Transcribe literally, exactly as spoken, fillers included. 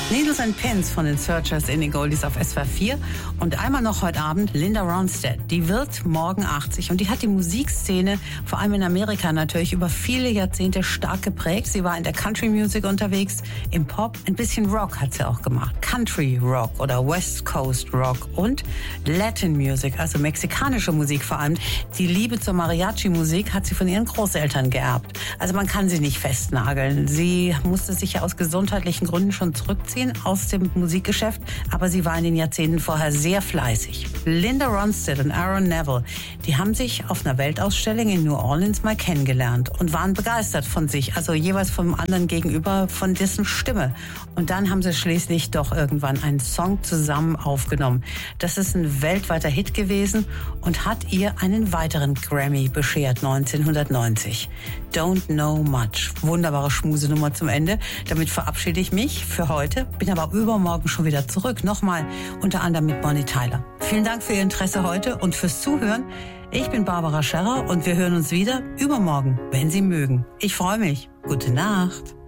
Needles and Pins von den Searchers in den Goldies auf S W R vier. Und einmal noch heute Abend Linda Ronstadt. Die wird morgen achtzig und die hat die Musikszene, vor allem in Amerika natürlich, über viele Jahrzehnte stark geprägt. Sie war in der Country Music unterwegs, im Pop, ein bisschen Rock hat sie auch gemacht. Country Rock oder West Coast Rock und Latin Music, also mexikanische Musik vor allem. Die Liebe zur Mariachi-Musik hat sie von ihren Großeltern geerbt. Also man kann sie nicht festnageln. Sie musste sich ja aus gesundheitlichen Gründen schon zurückziehen aus dem Musikgeschäft, aber sie war in den Jahrzehnten vorher sehr fleißig. Linda Ronstadt und Aaron Neville, die haben sich auf einer Weltausstellung in New Orleans mal kennengelernt und waren begeistert von sich, also jeweils vom anderen gegenüber, von dessen Stimme. Und dann haben sie schließlich doch irgendwann einen Song zusammen aufgenommen. Das ist ein weltweiter Hit gewesen und hat ihr einen weiteren Grammy beschert neunzehnhundertneunzig. Don't Know Much. Wunderbare Schmusenummer zum Ende. Damit verabschiede ich mich für heute, bin aber übermorgen schon wieder zurück. Nochmal unter anderem mit Bonnie Tyler. Vielen Dank für Ihr Interesse heute und fürs Zuhören. Ich bin Barbara Scherrer und wir hören uns wieder übermorgen, wenn Sie mögen. Ich freue mich. Gute Nacht.